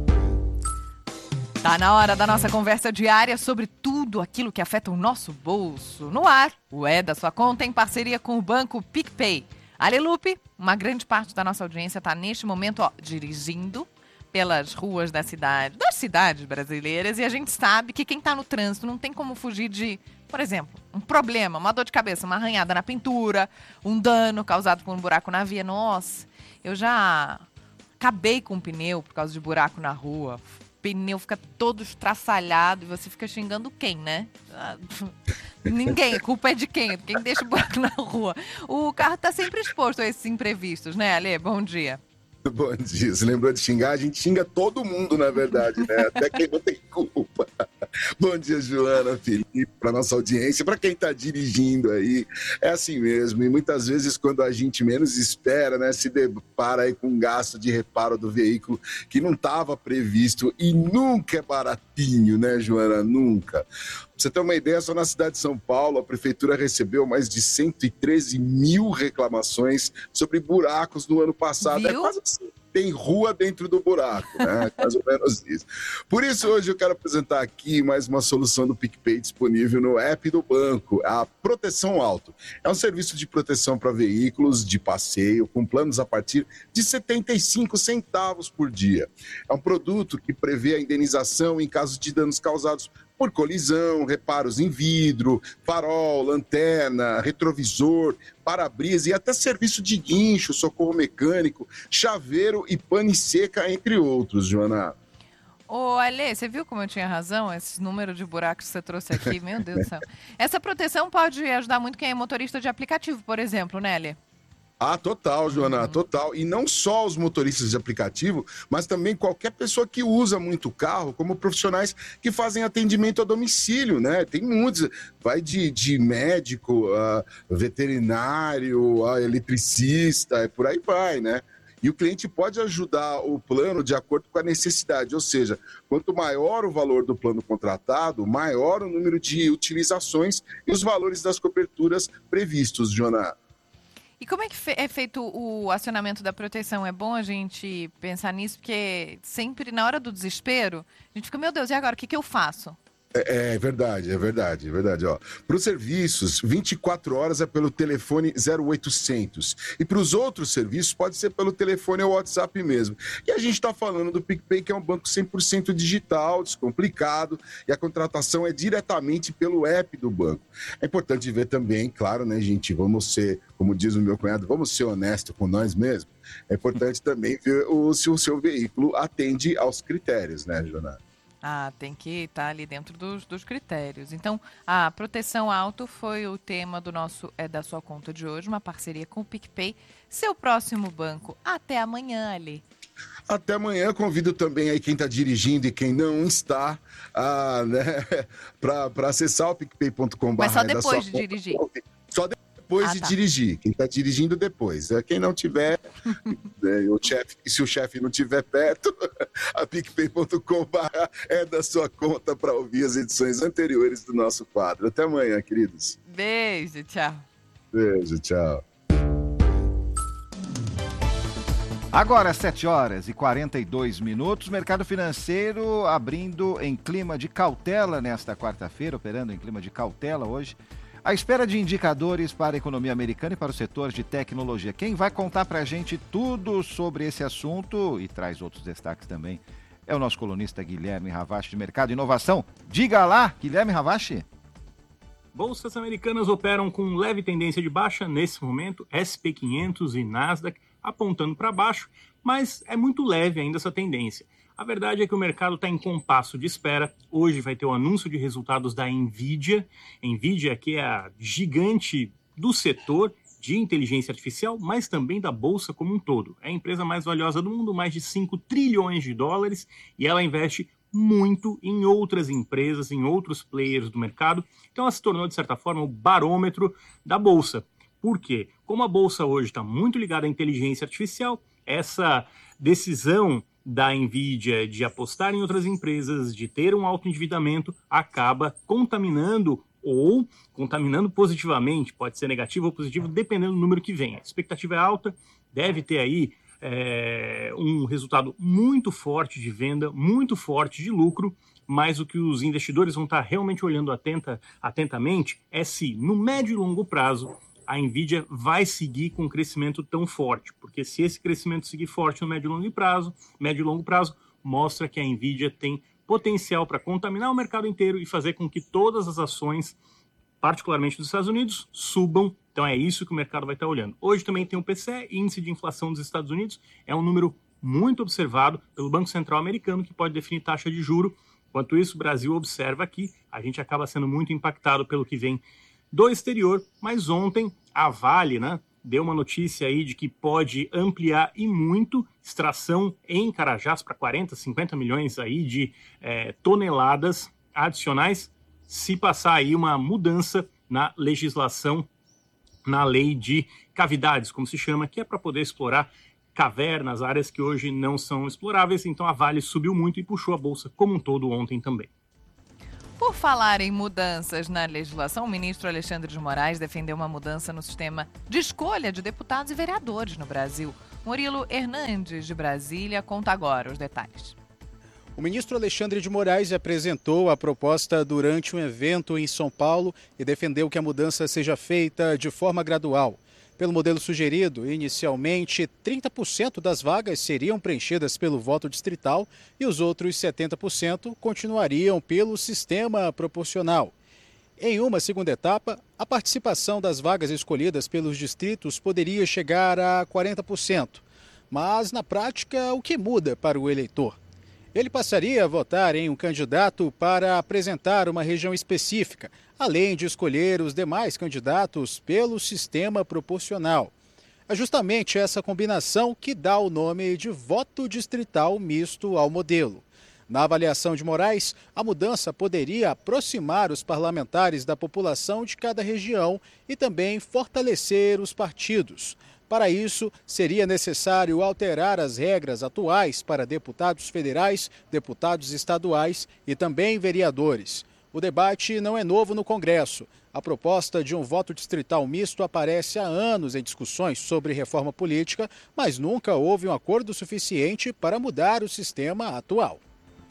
Tá na hora da nossa conversa diária sobre tudo aquilo que afeta o nosso bolso. No ar, o É da Sua Conta em parceria com o banco PicPay. Alelupe, uma grande parte da nossa audiência está neste momento dirigindo pelas ruas das cidades brasileiras, e a gente sabe que quem está no trânsito não tem como fugir de, por exemplo, um problema, uma dor de cabeça, uma arranhada na pintura, um dano causado por um buraco na via. Nossa, eu já acabei com o pneu por causa de buraco na rua. O pneu fica todo estraçalhado e você fica xingando quem, né? Ninguém, a culpa é de quem? Quem deixa o buraco na rua. O carro tá sempre exposto a esses imprevistos, né, Ale? Bom dia. Bom dia, você lembrou de xingar? A gente xinga todo mundo, na verdade, né? Até quem não tem culpa. Bom dia, Joana, Felipe, para nossa audiência, para quem está dirigindo aí. É assim mesmo, e muitas vezes quando a gente menos espera, né, se depara aí com um gasto de reparo do veículo que não estava previsto e nunca é baratinho, né, Joana? Nunca. Pra você ter uma ideia, só na cidade de São Paulo, a prefeitura recebeu mais de 113 mil reclamações sobre buracos no ano passado. Viu? É quase assim, tem rua dentro do buraco, né? Mais ou menos isso. Por isso, hoje eu quero apresentar aqui mais uma solução do PicPay disponível no app do banco, a Proteção Auto. É um serviço de proteção para veículos de passeio, com planos a partir de 75 centavos por dia. É um produto que prevê a indenização em caso de danos causados por colisão, reparos em vidro, farol, lanterna, retrovisor, para-brisa e até serviço de guincho, socorro mecânico, chaveiro e pane seca, entre outros, Joana. Ô, Ale, você viu como eu tinha razão? Esse número de buracos que você trouxe aqui, meu Deus do céu. Essa proteção pode ajudar muito quem é motorista de aplicativo, por exemplo, né, Ale? Ah, total, Joana, total. E não só os motoristas de aplicativo, mas também qualquer pessoa que usa muito carro, como profissionais que fazem atendimento a domicílio, né? Tem muitos, vai de médico, a veterinário, a eletricista, por aí vai, né? E o cliente pode ajudar o plano de acordo com a necessidade, ou seja, quanto maior o valor do plano contratado, maior o número de utilizações e os valores das coberturas previstos, Joana. E como é que é feito o acionamento da proteção? É bom a gente pensar nisso, porque sempre na hora do desespero, a gente fica, meu Deus, e agora, o que eu faço? É verdade. Para os serviços, 24 horas é pelo telefone 0800. E para os outros serviços, pode ser pelo telefone ou WhatsApp mesmo. E a gente está falando do PicPay, que é um banco 100% digital, descomplicado, e a contratação é diretamente pelo app do banco. É importante ver também, claro, né, gente, vamos ser, como diz o meu cunhado, vamos ser honestos com nós mesmos. É importante também ver se o seu veículo atende aos critérios, né, Joana? Ah, tem que estar ali dentro dos critérios. Então, a Proteção Auto foi o tema do nosso da Sua Conta de hoje, uma parceria com o PicPay, seu próximo banco. Até amanhã, Ali. Até amanhã. Convido também aí quem está dirigindo e quem não está, né, para acessar o picpay.com/. Mas só depois de dirigir. Só depois de dirigir. Quem está dirigindo depois. Quem não tiver, se o chefe não estiver perto, a picpay.com/. é da sua conta para ouvir as edições anteriores do nosso quadro. Até amanhã, queridos. Beijo, tchau. Beijo, tchau. Agora, 7h42, mercado financeiro abrindo em clima de cautela nesta quarta-feira, operando em clima de cautela hoje. À espera de indicadores para a economia americana e para o setor de tecnologia. Quem vai contar para a gente tudo sobre esse assunto e traz outros destaques também é o nosso colunista Guilherme Ravache de Mercado e Inovação. Diga lá, Guilherme Ravache. Bolsas americanas operam com leve tendência de baixa nesse momento, SP 500 e Nasdaq apontando para baixo, mas é muito leve ainda essa tendência. A verdade é que o mercado está em compasso de espera. Hoje vai ter o anúncio de resultados da NVIDIA. NVIDIA, que é a gigante do setor de inteligência artificial, mas também da Bolsa como um todo. É a empresa mais valiosa do mundo, mais de 5 trilhões de dólares, e ela investe muito em outras empresas, em outros players do mercado. Então ela se tornou, de certa forma, o barômetro da Bolsa. Por quê? Como a Bolsa hoje está muito ligada à inteligência artificial, essa decisão da NVIDIA de apostar em outras empresas, de ter um alto endividamento, acaba contaminando ou contaminando positivamente, pode ser negativo ou positivo, dependendo do número que vem. A expectativa é alta, deve ter aí um resultado muito forte de venda, muito forte de lucro, mas o que os investidores vão estar realmente olhando atentamente é se, no médio e longo prazo, a NVIDIA vai seguir com um crescimento tão forte, porque se esse crescimento seguir forte no médio e longo prazo, mostra que a NVIDIA tem potencial para contaminar o mercado inteiro e fazer com que todas as ações, particularmente dos Estados Unidos, subam. Então é isso que o mercado vai estar olhando. Hoje também tem o PCE, Índice de Inflação dos Estados Unidos, é um número muito observado pelo Banco Central americano, que pode definir taxa de juro. Enquanto isso, o Brasil observa aqui, a gente acaba sendo muito impactado pelo que vem do exterior, mas ontem a Vale, né, deu uma notícia aí de que pode ampliar e muito extração em Carajás para 40, 50 milhões aí de toneladas adicionais, se passar aí uma mudança na legislação, na lei de cavidades, como se chama, que é para poder explorar cavernas, áreas que hoje não são exploráveis. Então a Vale subiu muito e puxou a bolsa como um todo ontem também. Por falar em mudanças na legislação, o ministro Alexandre de Moraes defendeu uma mudança no sistema de escolha de deputados e vereadores no Brasil. Murilo Hernandes, de Brasília, conta agora os detalhes. O ministro Alexandre de Moraes apresentou a proposta durante um evento em São Paulo e defendeu que a mudança seja feita de forma gradual. Pelo modelo sugerido, inicialmente 30% das vagas seriam preenchidas pelo voto distrital e os outros 70% continuariam pelo sistema proporcional. Em uma segunda etapa, a participação das vagas escolhidas pelos distritos poderia chegar a 40%. Mas, na prática, o que muda para o eleitor? Ele passaria a votar em um candidato para apresentar uma região específica, além de escolher os demais candidatos pelo sistema proporcional. É justamente essa combinação que dá o nome de voto distrital misto ao modelo. Na avaliação de Moraes, a mudança poderia aproximar os parlamentares da população de cada região e também fortalecer os partidos. Para isso, seria necessário alterar as regras atuais para deputados federais, deputados estaduais e também vereadores. O debate não é novo no Congresso. A proposta de um voto distrital misto aparece há anos em discussões sobre reforma política, mas nunca houve um acordo suficiente para mudar o sistema atual.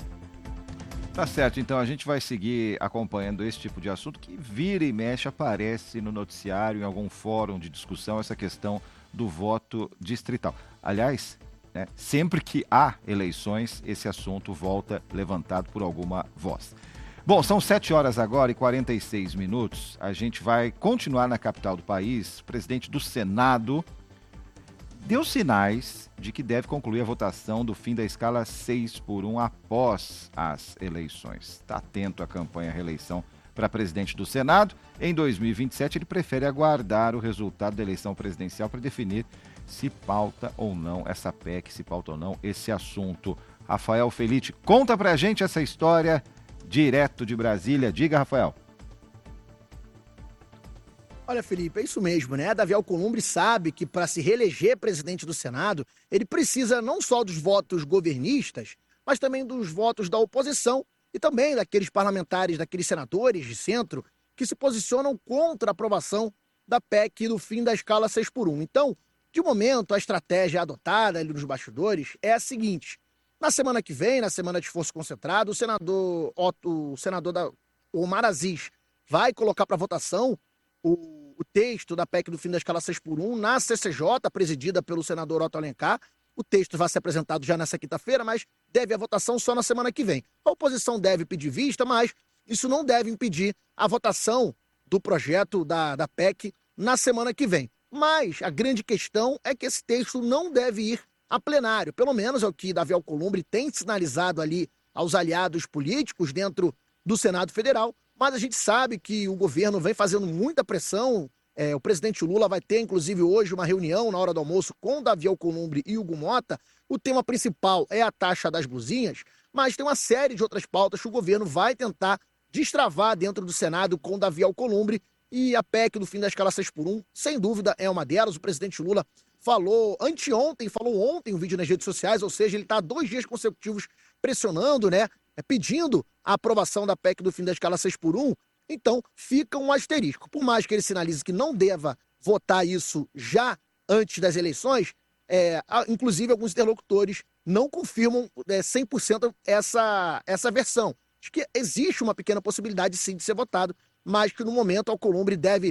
Tá certo, então a gente vai seguir acompanhando esse tipo de assunto que vira e mexe, aparece no noticiário, em algum fórum de discussão, essa questão do voto distrital. Aliás, sempre que há eleições, esse assunto volta levantado por alguma voz. Bom, são 7 horas agora e 46 minutos. A gente vai continuar na capital do país. O presidente do Senado deu sinais de que deve concluir a votação do fim da escala 6x1 após as eleições. Está atento à campanha reeleição para presidente do Senado. Em 2027, ele prefere aguardar o resultado da eleição presidencial para definir se pauta ou não essa PEC, se pauta ou não esse assunto. Rafael Felite, conta pra gente essa história direto de Brasília. Diga, Rafael. Olha, Felipe, é isso mesmo, né? Davi Alcolumbre sabe que para se reeleger presidente do Senado, ele precisa não só dos votos governistas, mas também dos votos da oposição e também daqueles parlamentares, daqueles senadores de centro que se posicionam contra a aprovação da PEC do fim da escala 6x1. Então, de momento, a estratégia adotada ali nos bastidores é a seguinte: na semana que vem, na semana de esforço concentrado, o senador Omar Aziz vai colocar para votação o texto da PEC do fim da escala 6x1 na CCJ, presidida pelo senador Otto Alencar. O texto vai ser apresentado já nessa quinta-feira, mas deve a votação só na semana que vem. A oposição deve pedir vista, mas isso não deve impedir a votação do projeto da PEC na semana que vem. Mas a grande questão é que esse texto não deve ir a plenário. Pelo menos é o que Davi Alcolumbre tem sinalizado ali aos aliados políticos dentro do Senado Federal. Mas a gente sabe que o governo vem fazendo muita pressão. O presidente Lula vai ter, inclusive, hoje uma reunião na hora do almoço com Davi Alcolumbre e Hugo Mota. O tema principal é a taxa das buzinhas, mas tem uma série de outras pautas que o governo vai tentar destravar dentro do Senado com Davi Alcolumbre, e a PEC do fim da escala 6x1, sem dúvida, é uma delas. O presidente Lula falou ontem um vídeo nas redes sociais, ou seja, ele está há 2 dias consecutivos pressionando, pedindo a aprovação da PEC do fim da escala 6x1. Então, fica um asterisco. Por mais que ele sinalize que não deva votar isso já antes das eleições, inclusive alguns interlocutores não confirmam 100% essa versão. Acho que existe uma pequena possibilidade, sim, de ser votado, mas que no momento Alcolumbre deve...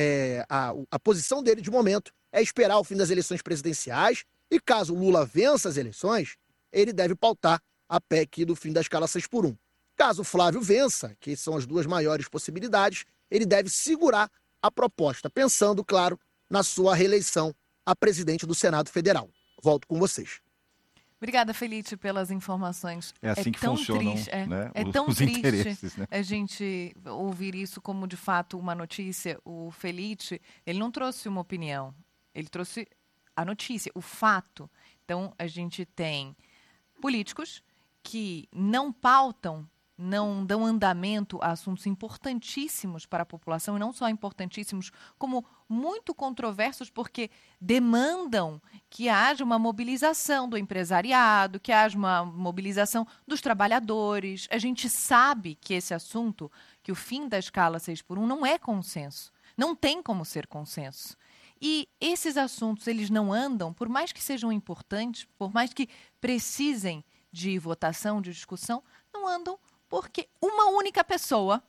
a posição dele de momento é esperar o fim das eleições presidenciais e, caso Lula vença as eleições, ele deve pautar a PEC do fim da escala 6x1. Caso Flávio vença, que são as 2 maiores possibilidades, ele deve segurar a proposta, pensando, claro, na sua reeleição a presidente do Senado Federal. Volto com vocês. Obrigada, Felite, pelas informações. É assim que funcionam, tão os triste interesses, a gente ouvir isso como, de fato, uma notícia. O Felite, ele não trouxe uma opinião. Ele trouxe a notícia, o fato. Então, a gente tem políticos que não pautam, não dão andamento a assuntos importantíssimos para a população, e não só importantíssimos, como muito controversos, porque demandam que haja uma mobilização do empresariado, que haja uma mobilização dos trabalhadores. A gente sabe que esse assunto, que o fim da escala 6x1 não é consenso, não tem como ser consenso. E esses assuntos, eles não andam, por mais que sejam importantes, por mais que precisem de votação, de discussão, não andam porque uma única pessoa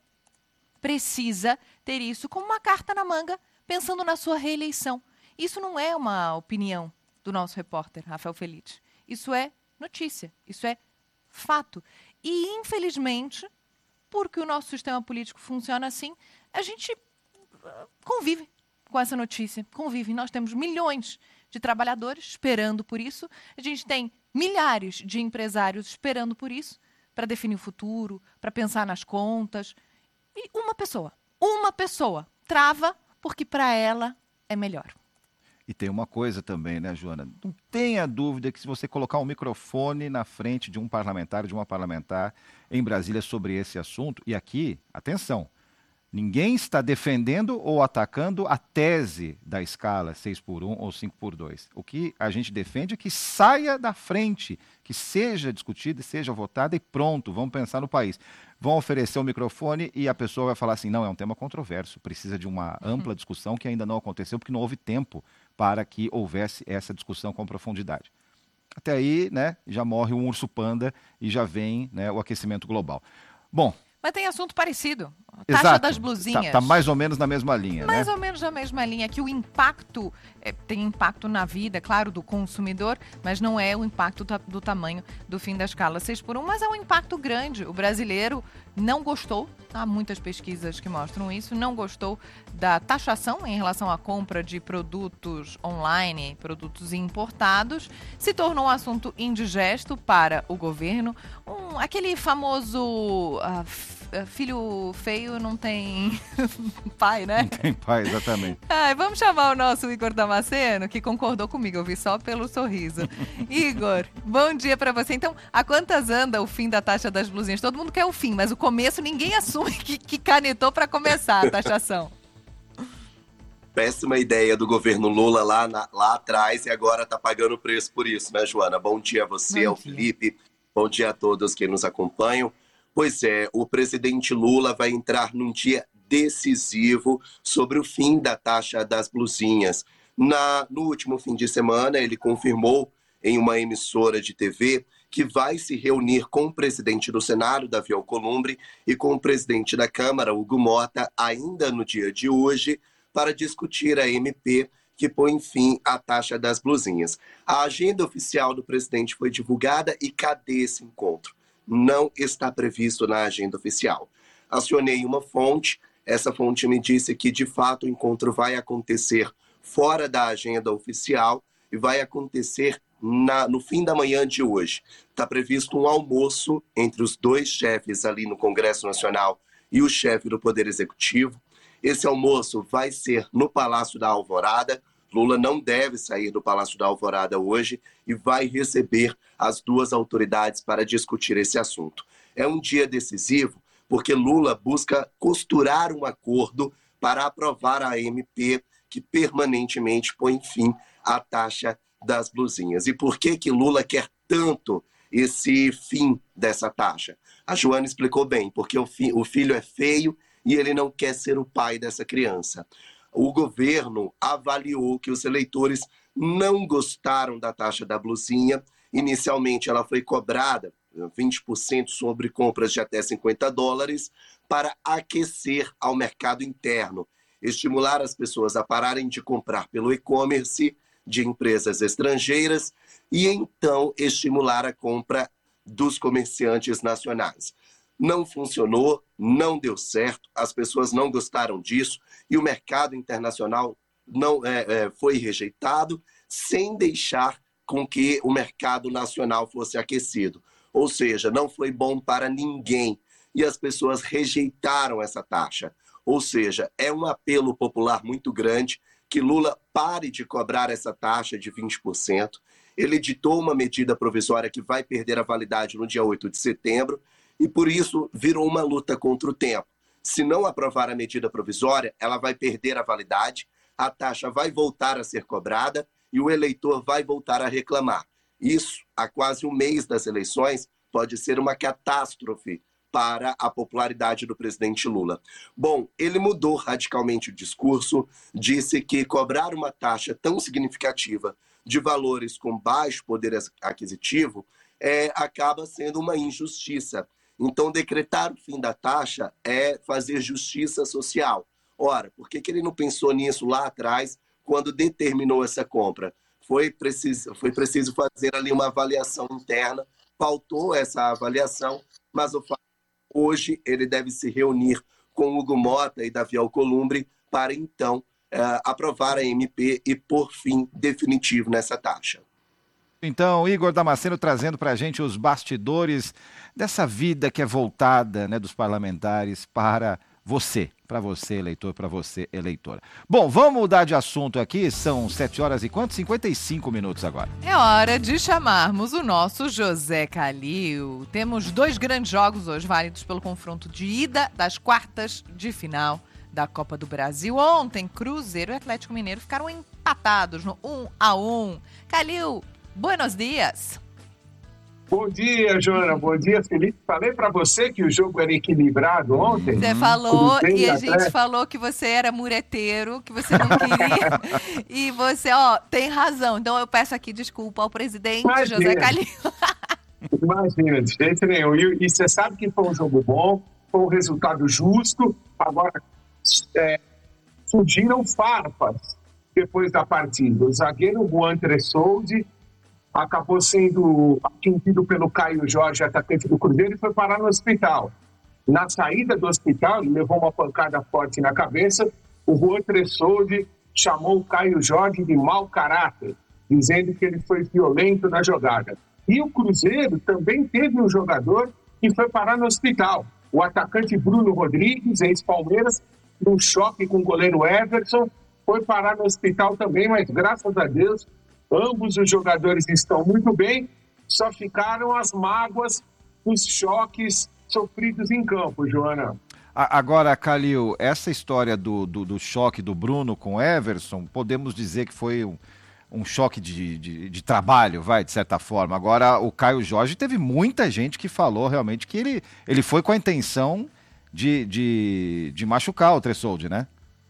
precisa ter isso como uma carta na manga, pensando na sua reeleição. Isso não é uma opinião do nosso repórter, Rafael Feliz. Isso é notícia, isso é fato. E, infelizmente, porque o nosso sistema político funciona assim, a gente convive com essa notícia, convive. Nós temos milhões de trabalhadores esperando por isso, a gente tem milhares de empresários esperando por isso, para definir o futuro, para pensar nas contas. E uma pessoa trava porque para ela é melhor. E tem uma coisa também, né, Joana? Não tenha dúvida que se você colocar um microfone na frente de um parlamentar, de uma parlamentar em Brasília sobre esse assunto, e aqui, atenção, ninguém está defendendo ou atacando a tese da escala 6x1 ou 5x2. O que a gente defende é que saia da frente, que seja discutida e seja votada e pronto, vamos pensar no país. Vão oferecer o microfone e a pessoa vai falar assim, não, é um tema controverso, precisa de uma ampla discussão que ainda não aconteceu porque não houve tempo para que houvesse essa discussão com profundidade. Até aí, né, já morre um urso panda e já vem, né, o aquecimento global. Bom... Mas tem assunto parecido. A taxa Exato. das blusinhas. Tá mais ou menos na mesma linha, mais né? ou menos na mesma linha, que o impacto tem impacto na vida, claro, do consumidor, mas não é o impacto do tamanho do fim da escala 6x1, mas é um impacto grande. O brasileiro não gostou, há muitas pesquisas que mostram isso, não gostou da taxação em relação à compra de produtos online, produtos importados, se tornou um assunto indigesto para o governo, aquele famoso filho feio não tem pai, né? Não tem pai, exatamente. Vamos chamar o nosso Igor Damasceno, que concordou comigo, eu vi só pelo sorriso. Igor, bom dia pra você. Então, a quantas anda o fim da taxa das blusinhas? Todo mundo quer o fim, mas o começo ninguém assume que canetou pra começar a taxação. Péssima ideia do governo Lula lá atrás e agora tá pagando o preço por isso, né, Joana? Bom dia a você, ao Felipe. Bom dia a todos que nos acompanham. Pois é, o presidente Lula vai entrar num dia decisivo sobre o fim da taxa das blusinhas. No último fim de semana, ele confirmou em uma emissora de TV que vai se reunir com o presidente do Senado, Davi Alcolumbre, e com o presidente da Câmara, Hugo Mota, ainda no dia de hoje, para discutir a MP que põe fim à taxa das blusinhas. A agenda oficial do presidente foi divulgada e cadê esse encontro? Não está previsto na agenda oficial. Acionei uma fonte, essa fonte me disse que, de fato, o encontro vai acontecer fora da agenda oficial e vai acontecer no fim da manhã de hoje. Está previsto um almoço entre os dois chefes ali no Congresso Nacional e o chefe do Poder Executivo. Esse almoço vai ser no Palácio da Alvorada. Lula não deve sair do Palácio da Alvorada hoje e vai receber as duas autoridades para discutir esse assunto. É um dia decisivo porque Lula busca costurar um acordo para aprovar a MP que permanentemente põe fim à taxa das blusinhas. E por que Lula quer tanto esse fim dessa taxa? A Joana explicou bem, porque o filho é feio e ele não quer ser o pai dessa criança. O governo avaliou que os eleitores não gostaram da taxa da blusinha. Inicialmente, ela foi cobrada 20% sobre compras de até $50 para aquecer ao mercado interno, estimular as pessoas a pararem de comprar pelo e-commerce de empresas estrangeiras e, então, estimular a compra dos comerciantes nacionais. Não funcionou, não deu certo, as pessoas não gostaram disso e o mercado internacional não foi rejeitado sem deixar com que o mercado nacional fosse aquecido. Ou seja, não foi bom para ninguém e as pessoas rejeitaram essa taxa. Ou seja, é um apelo popular muito grande que Lula pare de cobrar essa taxa de 20%. Ele editou uma medida provisória que vai perder a validade no dia 8 de setembro e, por isso, virou uma luta contra o tempo. Se não aprovar a medida provisória, ela vai perder a validade, a taxa vai voltar a ser cobrada e o eleitor vai voltar a reclamar. Isso, há quase um mês das eleições, pode ser uma catástrofe para a popularidade do presidente Lula. Bom, ele mudou radicalmente o discurso, disse que cobrar uma taxa tão significativa de valores com baixo poder aquisitivo acaba sendo uma injustiça. Então, decretar o fim da taxa é fazer justiça social. Ora, por que ele não pensou nisso lá atrás, quando determinou essa compra? Foi preciso fazer ali uma avaliação interna, faltou essa avaliação, mas o fato hoje ele deve se reunir com Hugo Mota e Davi Alcolumbre para, então, aprovar a MP e pôr fim definitivo nessa taxa. Então, Igor Damasceno trazendo para a gente os bastidores dessa vida que é voltada, né, dos parlamentares para você eleitor, para você eleitora. Bom, vamos mudar de assunto aqui, são 7 horas e quanto? 55 minutos agora. É hora de chamarmos o nosso José Calil. Temos 2 grandes jogos hoje, válidos pelo confronto de ida das quartas de final da Copa do Brasil. Ontem, Cruzeiro e Atlético Mineiro ficaram empatados no 1-1. Calil, buenos dias. Bom dia, Joana. Bom dia, Felipe. Falei para você que o jogo era equilibrado ontem. Você falou Cruzeiro e a Atlético. gente falou que você era mureteiro, que você não queria. E você, tem razão. Então eu peço aqui desculpa ao presidente José Calil. Imagina, de jeito nenhum. E você sabe que foi um jogo bom, foi um resultado justo. Agora, surgiram farpas depois da partida. O zagueiro Juan Tressoldi acabou sendo atingido pelo Caio Jorge, atacante do Cruzeiro, e foi parar no hospital. Na saída do hospital, ele levou uma pancada forte na cabeça. O Juan Tressoldi chamou o Caio Jorge de mau caráter, dizendo que ele foi violento na jogada. E o Cruzeiro também teve um jogador que foi parar no hospital. O atacante Bruno Rodrigues, ex-Palmeiras, num choque com o goleiro Everson, foi parar no hospital também, mas graças a Deus, ambos os jogadores estão muito bem, só ficaram as mágoas dos choques sofridos em campo, Joana. Agora, Calil, essa história do choque do Bruno com Everson, podemos dizer que foi um choque de trabalho, de certa forma. Agora, o Caio Jorge, teve muita gente que falou realmente que ele foi com a intenção de machucar o Tressoldi, né?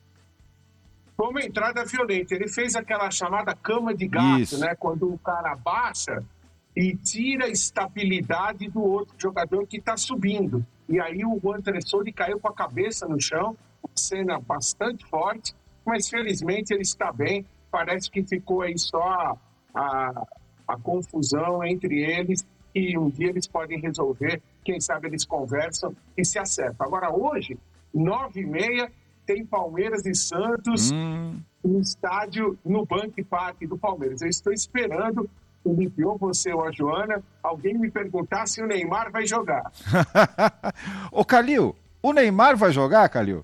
Foi uma entrada violenta. Ele fez aquela chamada cama de gato, né? Quando o cara abaixa e tira a estabilidade do outro jogador que está subindo. E aí o Juan Tressoldi caiu com a cabeça no chão, uma cena bastante forte, mas felizmente ele está bem. Parece que ficou aí só a confusão entre eles e um dia eles podem resolver. Quem sabe eles conversam e se acertam. Agora hoje, 9h30, tem Palmeiras e Santos no estádio, no Bank Park do Palmeiras. Eu estou esperando, Felipe, ou você ou a Joana, alguém me perguntar se o Neymar vai jogar. Ô, Calil, o Neymar vai jogar, Calil?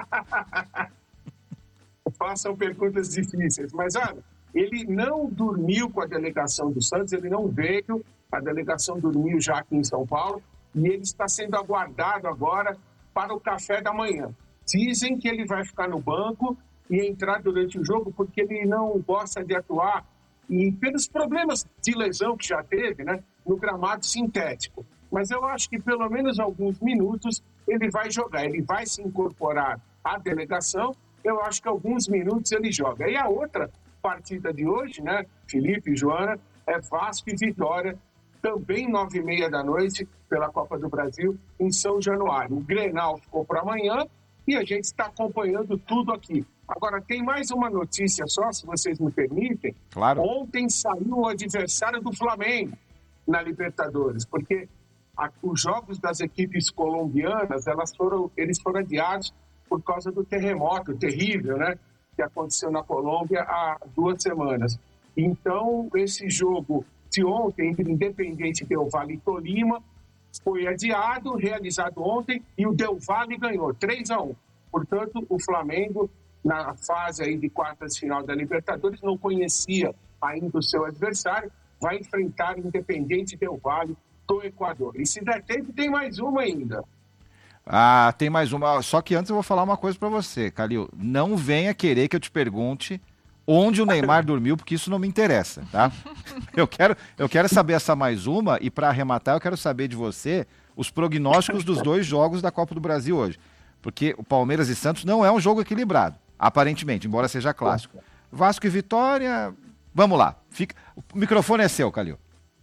Façam perguntas difíceis, mas olha, ele não dormiu com a delegação do Santos, ele não veio, a delegação dormiu já aqui em São Paulo, e ele está sendo aguardado agora para o café da manhã. Dizem que ele vai ficar no banco e entrar durante o jogo porque ele não gosta de atuar e pelos problemas de lesão que já teve, né, no gramado sintético. Mas eu acho que pelo menos alguns minutos ele vai jogar, ele vai se incorporar à delegação, eu acho que alguns minutos ele joga. E a outra partida de hoje, né, Felipe e Joana, é Vasco e Vitória, também 9h30 da noite, pela Copa do Brasil, em São Januário. O Grenal ficou para amanhã, e a gente está acompanhando tudo aqui. Agora, tem mais uma notícia só, se vocês me permitem. Claro. Ontem saiu o adversário do Flamengo na Libertadores, porque os jogos das equipes colombianas, eles foram adiados por causa do terremoto terrível, né, que aconteceu na Colômbia há 2 semanas. Então, esse jogo de ontem, entre Independiente Del Valle e Tolima, foi adiado, realizado ontem, e o Del Valle ganhou 3-1. Portanto, o Flamengo na fase aí de quartas de final da Libertadores, não conhecia ainda o seu adversário, vai enfrentar o Independiente Del Valle do Equador. E se der tempo, tem mais uma ainda. Ah, tem mais uma. Só que antes eu vou falar uma coisa pra você, Calil. Não venha querer que eu te pergunte onde o Neymar dormiu, porque isso não me interessa, tá? Eu quero saber essa mais uma, e para arrematar eu quero saber de você os prognósticos dos 2 jogos da Copa do Brasil hoje. Porque o Palmeiras e Santos não é um jogo equilibrado, aparentemente, embora seja clássico. Vasco e Vitória, vamos lá. O microfone é seu, Calil.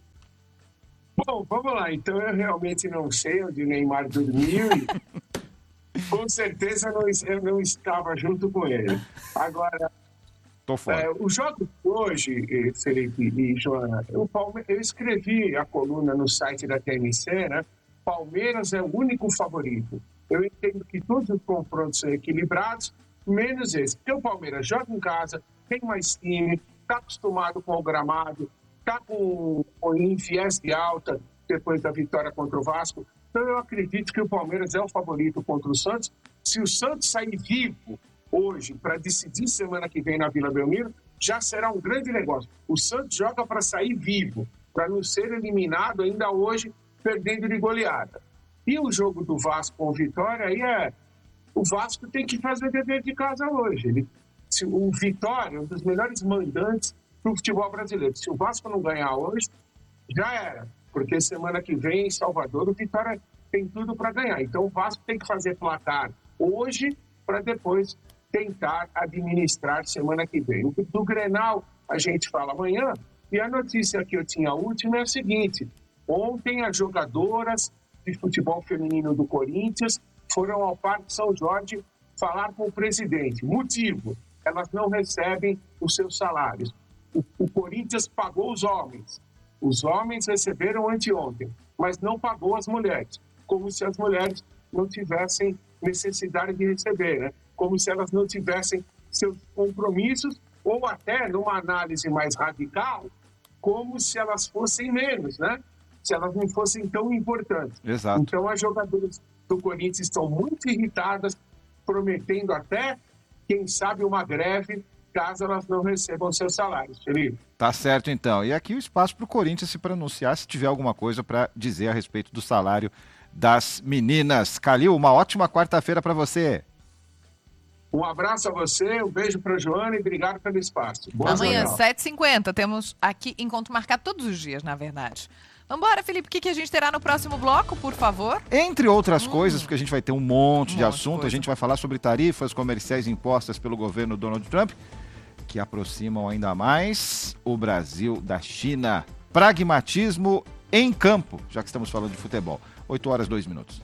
Bom, vamos lá. Então, eu realmente não sei onde o Neymar dormiu e com certeza eu não estava junto com ele. Agora, tô fora. O jogo de hoje, Felipe e Joana, eu escrevi a coluna no site da TMC, né? Palmeiras é o único favorito. Eu entendo que todos os confrontos são equilibrados, menos esse. Porque o Palmeiras joga em casa, tem mais time, está acostumado com o gramado, está em viés de alta depois da vitória contra o Vasco. Então eu acredito que o Palmeiras é o favorito contra o Santos. Se o Santos sair vivo hoje para decidir semana que vem na Vila Belmiro, já será um grande negócio. O Santos joga para sair vivo, para não ser eliminado ainda hoje, perdendo de goleada. E o jogo do Vasco com Vitória, aí o Vasco tem que fazer dever de casa hoje. O Vitória é um dos melhores mandantes para o futebol brasileiro. Se o Vasco não ganhar hoje, já era. Porque semana que vem, em Salvador, o Vitória tem tudo para ganhar. Então o Vasco tem que fazer placar hoje para depois tentar administrar semana que vem. Do Grenal, a gente fala amanhã. E a notícia que eu tinha a última é a seguinte. Ontem, as jogadoras de futebol feminino do Corinthians foram ao Parque São Jorge falar com o presidente. Motivo, elas não recebem os seus salários. O Corinthians pagou os homens. Os homens receberam anteontem, mas não pagou as mulheres. Como se as mulheres não tivessem necessidade de receber, né? Como se elas não tivessem seus compromissos, ou até, numa análise mais radical, como se elas fossem menos, né? Se elas não fossem tão importantes. Exato. Então, as jogadoras do Corinthians estão muito irritadas, prometendo até, quem sabe, uma greve, caso elas não recebam seus salários, Felipe. Tá certo, então. E aqui o espaço para o Corinthians se pronunciar, se tiver alguma coisa para dizer a respeito do salário das meninas. Calil, uma ótima quarta-feira para você. Um abraço a você, um beijo para a Joana e obrigado pelo espaço. Boa Amanhã, jornal. 7h50, temos aqui encontro marcado todos os dias, na verdade. Vambora, Felipe, o que a gente terá no próximo bloco, por favor? Entre outras coisas, porque a gente vai ter um monte de assunto, a gente vai falar sobre tarifas comerciais impostas pelo governo Donald Trump, que aproximam ainda mais o Brasil da China. Pragmatismo em campo, já que estamos falando de futebol. 8h02.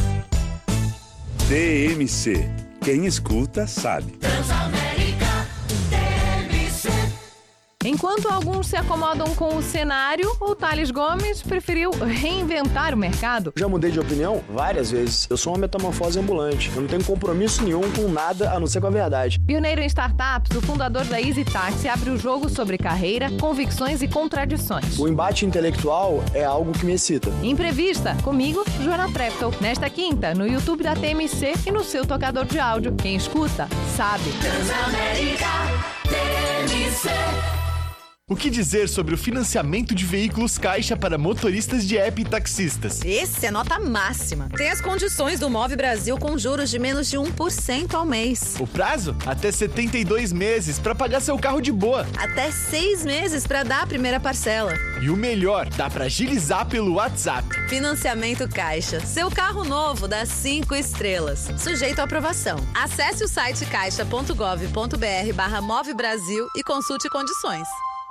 TMC. Quem escuta, sabe. Transamérica TMC. Enquanto alguns se acomodam com o cenário, o Thales Gomes preferiu reinventar o mercado. Já mudei de opinião várias vezes. Eu sou uma metamorfose ambulante. Eu não tenho compromisso nenhum com nada a não ser com a verdade. Pioneiro em startups, o fundador da Easy Taxi abre o jogo sobre carreira, convicções e contradições. O embate intelectual é algo que me excita. Entrevista comigo, Joana Treptow. Nesta quinta, no YouTube da TMC e no seu tocador de áudio. Quem escuta, sabe. Transamérica TMC. O que dizer sobre o financiamento de veículos Caixa para motoristas de app e taxistas? Esse é nota máxima. Tem as condições do Move Brasil com juros de menos de 1% ao mês. O prazo? Até 72 meses para pagar seu carro de boa. Até 6 meses para dar a primeira parcela. E o melhor, dá para agilizar pelo WhatsApp. Financiamento Caixa. Seu carro novo dá 5 estrelas. Sujeito à aprovação. Acesse o site caixa.gov.br/Move Brasil e consulte condições.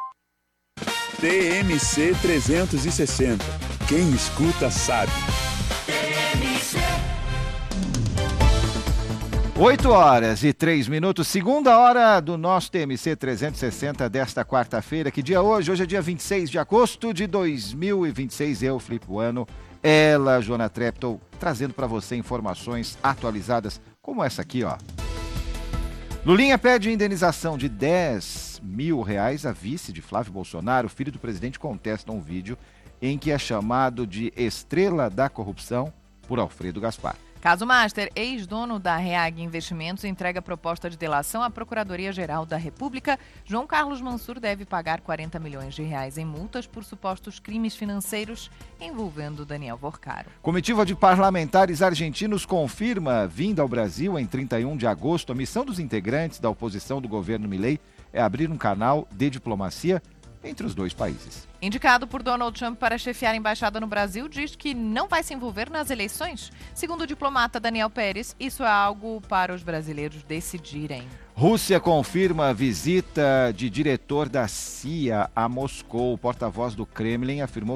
TMC 360. Quem escuta, sabe. 8h03, segunda hora do nosso TMC 360 desta quarta-feira. Que dia hoje? Hoje é dia 26 de agosto de 2026. Eu, Felipe Bueno, ela, Joana Treptow, trazendo para você informações atualizadas como essa aqui, ó. Lulinha pede indenização de R$10 mil a vice de Flávio Bolsonaro. O filho do presidente contesta um vídeo em que é chamado de estrela da corrupção por Alfredo Gaspar. Caso Master, ex-dono da Reag Investimentos, entrega proposta de delação à Procuradoria-Geral da República. João Carlos Mansur deve pagar R$40 milhões em multas por supostos crimes financeiros envolvendo Daniel Vorcaro. Comitiva de parlamentares argentinos confirma vinda ao Brasil em 31 de agosto. A missão dos integrantes da oposição do governo Milei é abrir um canal de diplomacia entre os dois países. Indicado por Donald Trump para chefiar a embaixada no Brasil, diz que não vai se envolver nas eleições. Segundo o diplomata Daniel Pérez, isso é algo para os brasileiros decidirem. Rússia confirma a visita de diretor da CIA a Moscou. O porta-voz do Kremlin afirmou